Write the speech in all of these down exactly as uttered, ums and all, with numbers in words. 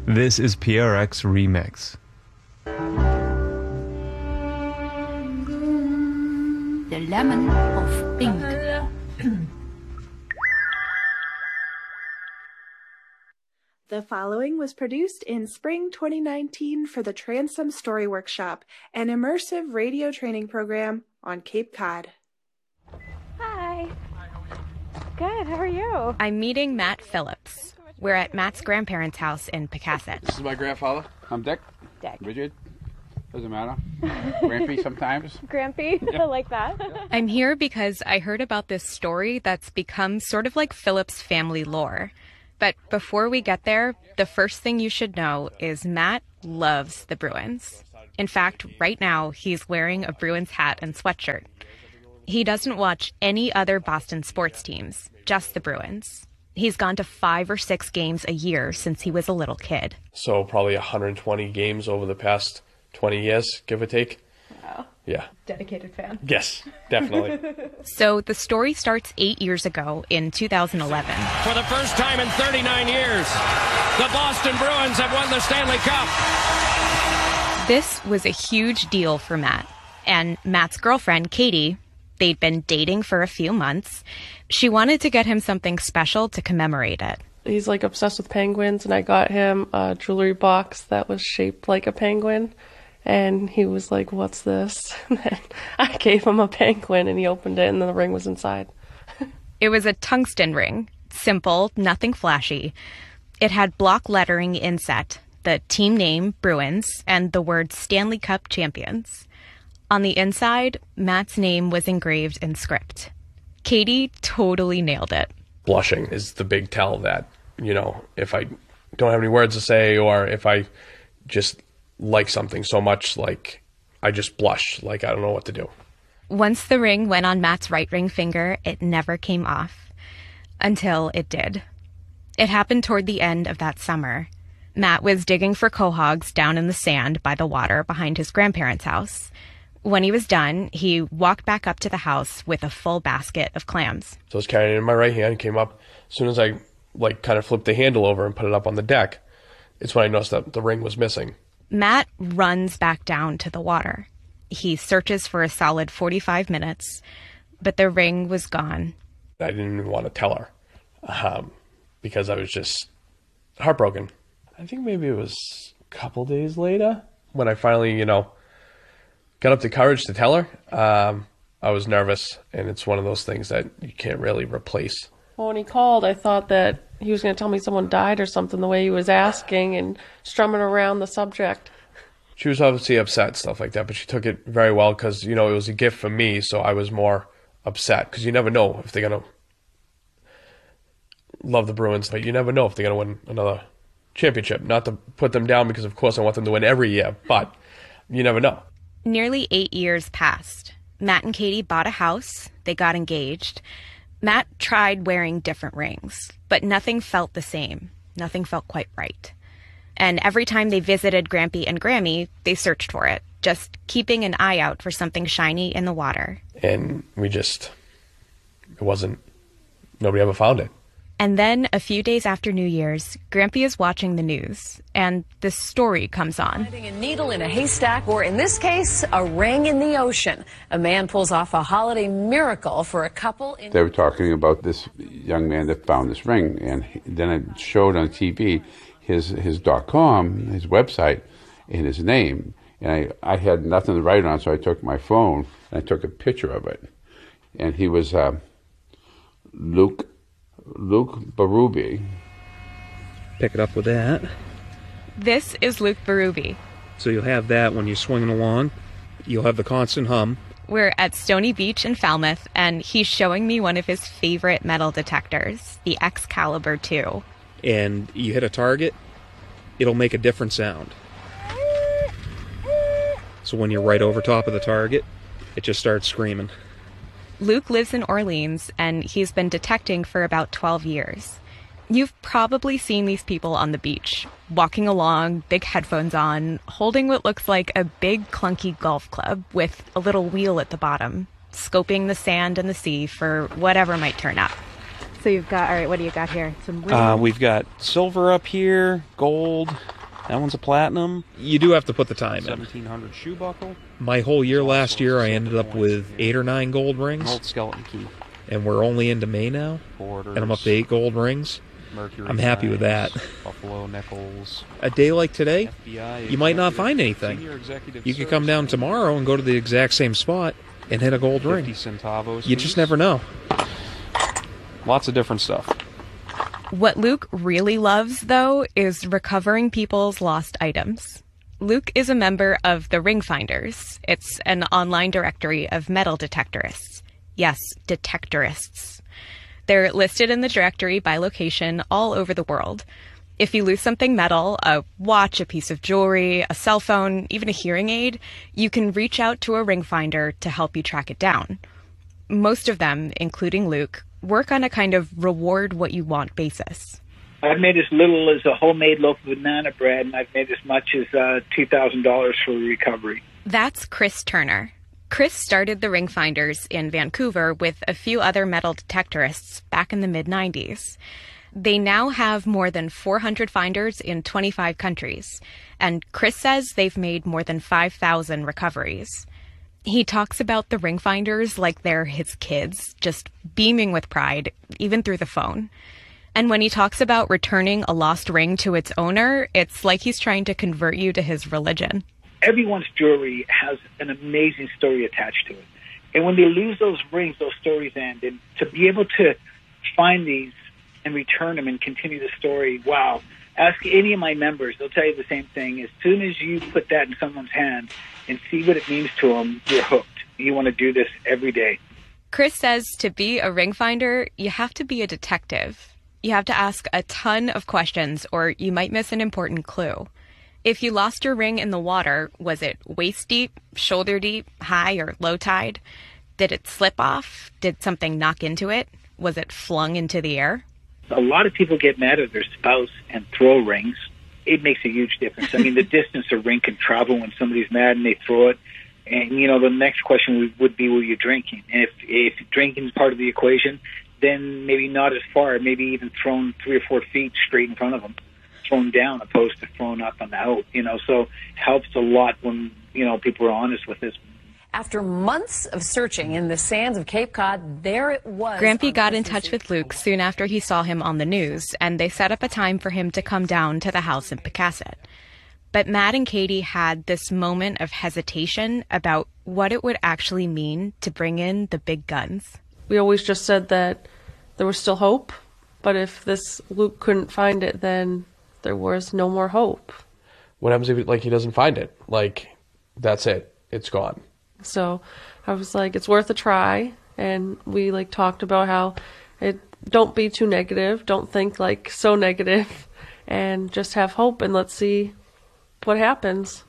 This is P R X Remix. The Lemon of Pink. The following was produced in spring twenty nineteen for the Transom Story Workshop, an immersive radio training program on Cape Cod. Hi. Good, how are you? I'm meeting Matt Phillips. We're at Matt's grandparents' house in Pecasset. This is my grandfather. I'm Dick. Dick. Richard. Doesn't matter. Grampy sometimes. Grampy, Yeah. I like that. I'm here because I heard about this story that's become sort of like Phillips family lore. But before we get there, the first thing you should know is Matt loves the Bruins. In fact, right now, he's wearing a Bruins hat and sweatshirt. He doesn't watch any other Boston sports teams, just the Bruins. He's gone to five or six games a year since he was a little kid. So probably one hundred twenty games over the past twenty years, give or take. Wow. Yeah. Dedicated fan. Yes, definitely. So the story starts eight years ago in two thousand eleven. For the first time in thirty-nine years, the Boston Bruins have won the Stanley Cup. This was a huge deal for Matt. And Matt's girlfriend, Katie, they'd been dating for a few months. She wanted to get him something special to commemorate it. He's like obsessed with penguins, and I got him a jewelry box that was shaped like a penguin. And he was like, "What's this?" And then I gave him a penguin, and he opened it, and then the ring was inside. It was a tungsten ring. Simple, nothing flashy. It had block lettering inset, the team name, Bruins, and the word Stanley Cup Champions. On the inside, Matt's name was engraved in script. Katie totally nailed it. Blushing is the big tell that, you know, if I don't have any words to say, or if I just like something so much, like I just blush, like I don't know what to do. Once the ring went on Matt's right ring finger, it never came off. Until it did. It happened toward the end of that summer. Matt was digging for quahogs down in the sand by the water behind his grandparents' house. When he was done, he walked back up to the house with a full basket of clams. So I was carrying it in my right hand, came up. As soon as I like kind of flipped the handle over and put it up on the deck, it's when I noticed that the ring was missing. Matt runs back down to the water. He searches for a solid forty-five minutes, but the ring was gone. I didn't even want to tell her um, because I was just heartbroken. I think maybe it was a couple days later when I finally, you know, got up the courage to tell her. Um, I was nervous, and it's one of those things that you can't really replace. Well, when he called, I thought that he was going to tell me someone died or something, the way he was asking and strumming around the subject. She was obviously upset, stuff like that, but she took it very well because, you know, it was a gift for me, so I was more upset because you never know if they're going to love the Bruins, but you never know if they're going to win another championship. Not to put them down because, of course, I want them to win every year, but you never know. Nearly eight years passed. Matt and Katie bought a house. They got engaged. Matt tried wearing different rings, but nothing felt the same. Nothing felt quite right. And every time they visited Grampy and Grammy, they searched for it, just keeping an eye out for something shiny in the water. And we just, it wasn't, nobody ever found it. And then, a few days after New Year's, Grampy is watching the news, and this story comes on. Finding a needle in a haystack, or in this case, a ring in the ocean. A man pulls off a holiday miracle for a couple in... They were talking about this young man that found this ring, and he, then it showed on T V his his .com, his website, and his name. And I, I had nothing to write on, so I took my phone and I took a picture of it. And he was uh, Luke... Luke Berube. Pick it up with that. This is Luke Berube. So you'll have that when you're swinging along. You'll have the constant hum. We're at Stony Beach in Falmouth, and he's showing me one of his favorite metal detectors, the Excalibur two. And you hit a target, it'll make a different sound. So when you're right over top of the target, it just starts screaming. Luke lives in Orleans, and he's been detecting for about twelve years. You've probably seen these people on the beach, walking along, big headphones on, holding what looks like a big clunky golf club with a little wheel at the bottom, scoping the sand and the sea for whatever might turn up. So you've got, all right, what do you got here? Some rings? Uh, we've got silver up here, gold. That one's a platinum. You do have to put the time in. seventeen hundred shoe buckle. My whole year last year, I ended up with eight or nine gold rings. Old skeleton key. And we're only into May now. Borders, and I'm up to eight gold rings. Mercury I'm happy with that. Buffalo nickels. A day like today, F B I you might not find anything. You could come down tomorrow and go to the exact same spot and hit a gold ring. Centavos You just never know. Lots of different stuff. What Luke really loves, though, is recovering people's lost items. Luke is a member of the Ring Finders. It's an online directory of metal detectorists. Yes, detectorists. They're listed in the directory by location all over the world. If you lose something metal, a watch, a piece of jewelry, a cell phone, even a hearing aid, you can reach out to a ring finder to help you track it down. Most of them, including Luke, work on a kind of reward what you want basis. I've made as little as a homemade loaf of banana bread, and I've made as much as uh, two thousand dollars for recovery. That's Chris Turner. Chris started the Ring Finders in Vancouver with a few other metal detectorists back in the mid nineties. They now have more than four hundred finders in twenty-five countries, and Chris says they've made more than five thousand recoveries. He talks about the Ring Finders like they're his kids, just beaming with pride, even through the phone. And when he talks about returning a lost ring to its owner, it's like he's trying to convert you to his religion. Everyone's jewelry has an amazing story attached to it. And when they lose those rings, those stories end. And to be able to find these and return them and continue the story, wow. Ask any of my members. They'll tell you the same thing. As soon as you put that in someone's hand and see what it means to them, you're hooked. You want to do this every day. Chris says to be a ring finder, you have to be a detective. You have to ask a ton of questions or you might miss an important clue. If you lost your ring in the water, was it waist deep, shoulder deep, high or low tide? Did it slip off? Did something knock into it? Was it flung into the air? A lot of people get mad at their spouse and throw rings. It makes a huge difference. I mean, the distance a ring can travel when somebody's mad and they throw it. And, you know, the next question would be, were you drinking? And if, if drinking is part of the equation, then maybe not as far, maybe even thrown three or four feet straight in front of them. Thrown down opposed to thrown up and out, you know, so it helps a lot when, you know, people are honest with this. After months of searching in the sands of Cape Cod, there it was. Grampy got in touch with Luke soon after he saw him on the news, and they set up a time for him to come down to the house in Picasset. But Matt and Katie had this moment of hesitation about what it would actually mean to bring in the big guns. We always just said that there was still hope, but if this Luke couldn't find it, then there was no more hope. What happens if like he doesn't find it? Like, that's it. It's gone. So I was like, it's worth a try. And we like talked about how it don't be too negative. Don't think like so negative and just have hope and let's see what happens.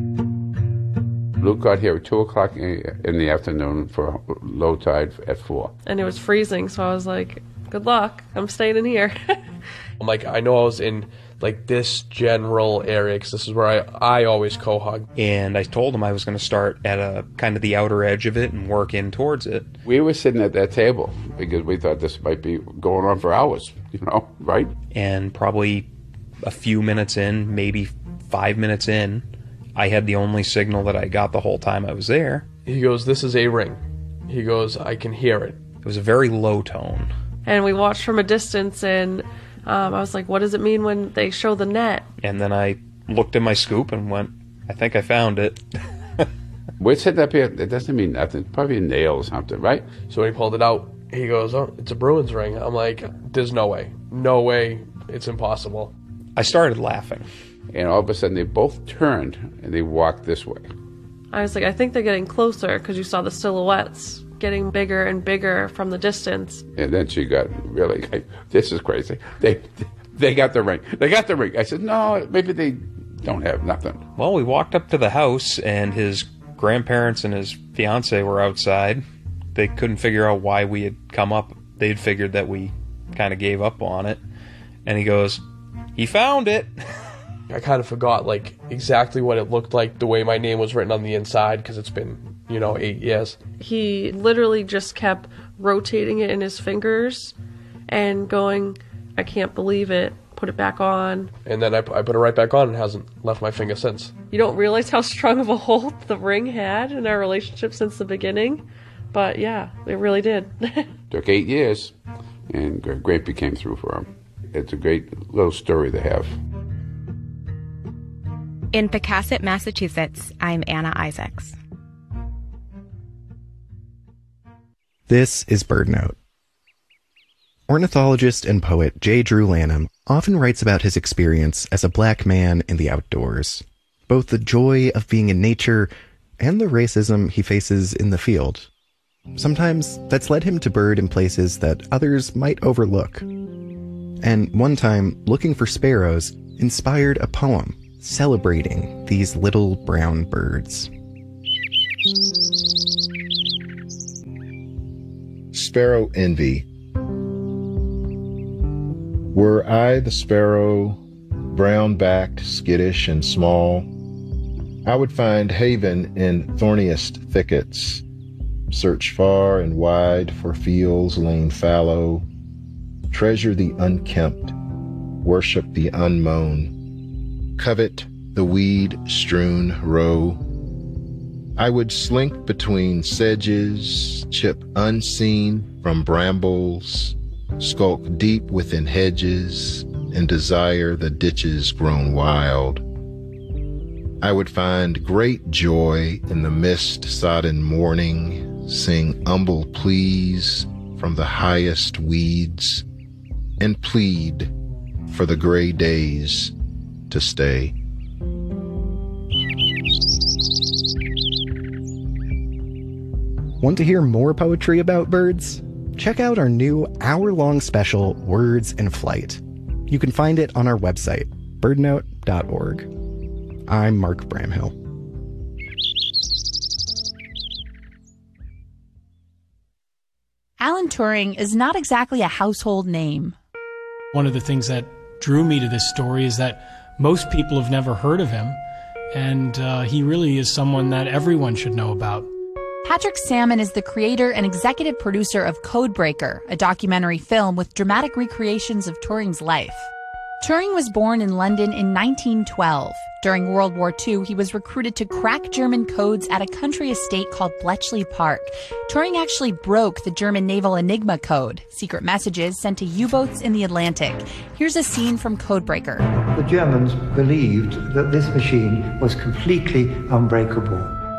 Luke got here at two o'clock in the afternoon for low tide at four. And it was freezing. So I was like, good luck. I'm staying in here. I'm like, I know I was in like this general area because this is where I, I always co-hug. And I told him I was going to start at a kind of the outer edge of it and work in towards it. We were sitting at that table because we thought this might be going on for hours, you know, right? And probably a few minutes in, maybe five minutes in, I had the only signal that I got the whole time I was there. He goes, this is a ring. He goes, I can hear it. It was a very low tone. And we watched from a distance and Um, I was like, what does it mean when they show the net? And then I looked at my scoop and went, I think I found it. We're sitting up here, it doesn't mean nothing. Probably a nail or something, right? So when he pulled it out, he goes, oh, it's a Bruins ring. I'm like, there's no way. No way. It's impossible. I started laughing. And all of a sudden they both turned and they walked this way. I was like, I think they're getting closer because you saw the silhouettes getting bigger and bigger from the distance. And then she got really, like, this is crazy. They they got the ring. They got the ring. I said, no, maybe they don't have nothing. Well, we walked up to the house, and his grandparents and his fiance were outside. They couldn't figure out why we had come up. They'd figured that we kind of gave up on it. And he goes, he found it. I kind of forgot, like, exactly what it looked like, the way my name was written on the inside, because it's been, you know, eight years. He literally just kept rotating it in his fingers, and going, I can't believe it, put it back on. And then I, I put it right back on and hasn't left my finger since. You don't realize how strong of a hold the ring had in our relationship since the beginning. But yeah, it really did. Took eight years, and great became through for him. It's a great little story they have. In Pecasset, Massachusetts, I'm Anna Isaacs. This is BirdNote. Ornithologist and poet J. Drew Lanham often writes about his experience as a black man in the outdoors, both the joy of being in nature and the racism he faces in the field. Sometimes that's led him to bird in places that others might overlook. And one time, looking for sparrows inspired a poem celebrating these little brown birds. Sparrow Envy. Were I the sparrow, brown-backed, skittish, and small, I would find haven in thorniest thickets, search far and wide for fields lain fallow, treasure the unkempt, worship the unmown, covet the weed-strewn row. I would slink between sedges, chip unseen from brambles, skulk deep within hedges, and desire the ditches grown wild. I would find great joy in the mist-sodden morning, sing humble pleas from the highest weeds, and plead for the gray days to stay. Want to hear more poetry about birds? Check out our new hour-long special, Words in Flight. You can find it on our website, birdnote dot org. I'm Mark Bramhill. Alan Turing is not exactly a household name. One of the things that drew me to this story is that most people have never heard of him, and uh, he really is someone that everyone should know about. Patrick Salmon is the creator and executive producer of Codebreaker, a documentary film with dramatic recreations of Turing's life. Turing was born in London in nineteen twelve. During World War Two, he was recruited to crack German codes at a country estate called Bletchley Park. Turing actually broke the German naval Enigma code, secret messages sent to U-boats in the Atlantic. Here's a scene from Codebreaker. The Germans believed that this machine was completely unbreakable.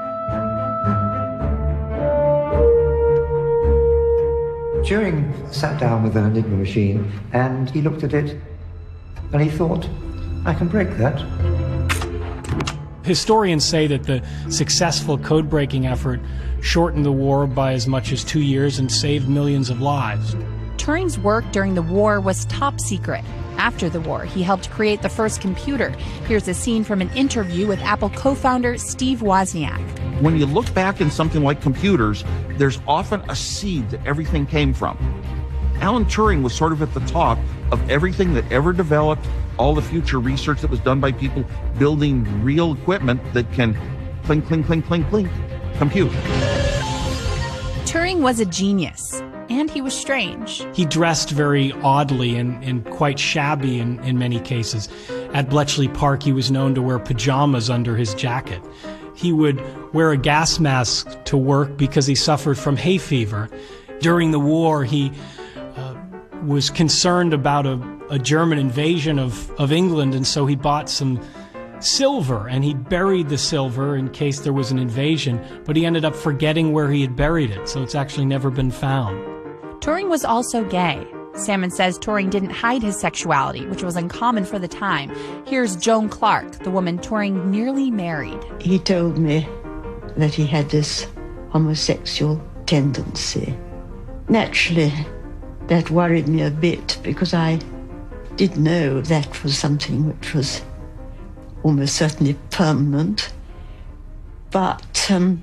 Turing sat down with an Enigma machine and he looked at it and he thought, I can break that. Historians say that the successful code-breaking effort shortened the war by as much as two years and saved millions of lives. Turing's work during the war was top secret. After the war, he helped create the first computer. Here's a scene from an interview with Apple co-founder Steve Wozniak. When you look back in something like computers, there's often a seed that everything came from. Alan Turing was sort of at the top of everything that ever developed, all the future research that was done by people building real equipment that can clink, clink, clink, clink, clink, compute. Turing was a genius, and he was strange. He dressed very oddly and, and quite shabby in, in many cases. At Bletchley Park, he was known to wear pajamas under his jacket. He would wear a gas mask to work because he suffered from hay fever. During the war, he uh, was concerned about a, a German invasion of, of England, and so he bought some silver, and he buried the silver in case there was an invasion, but he ended up forgetting where he had buried it, so it's actually never been found. Turing was also gay. Salmon says Turing didn't hide his sexuality, which was uncommon for the time. Here's Joan Clark, the woman Turing nearly married. He told me that he had this homosexual tendency. Naturally, that worried me a bit because I did know that was something which was almost certainly permanent. But um,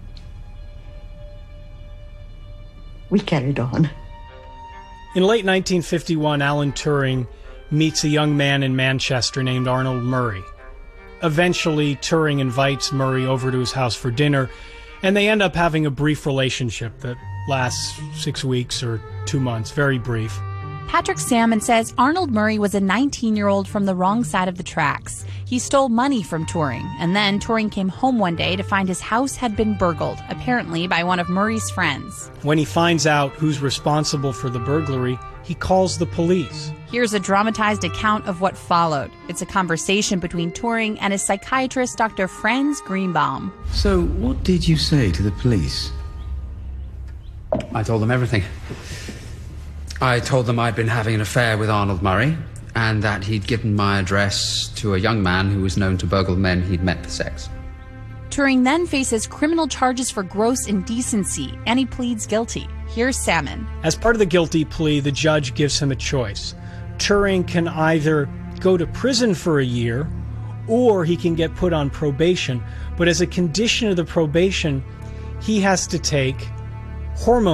we carried on. In late nineteen fifty-one, Alan Turing meets a young man in Manchester named Arnold Murray. Eventually, Turing invites Murray over to his house for dinner, and they end up having a brief relationship that lasts six weeks or two months, very brief. Patrick Salmon says Arnold Murray was a nineteen-year-old from the wrong side of the tracks. He stole money from Turing, and then Turing came home one day to find his house had been burgled, apparently by one of Murray's friends. When he finds out who's responsible for the burglary, he calls the police. Here's a dramatized account of what followed. It's a conversation between Turing and his psychiatrist, Doctor Franz Greenbaum. So, what did you say to the police? I told them everything. I told them I'd been having an affair with Arnold Murray, and that he'd given my address to a young man who was known to burgle men he'd met for sex. Turing then faces criminal charges for gross indecency, and he pleads guilty. Here's Salmon. As part of the guilty plea, the judge gives him a choice. Turing can either go to prison for a year, or he can get put on probation, but as a condition of the probation, he has to take hormone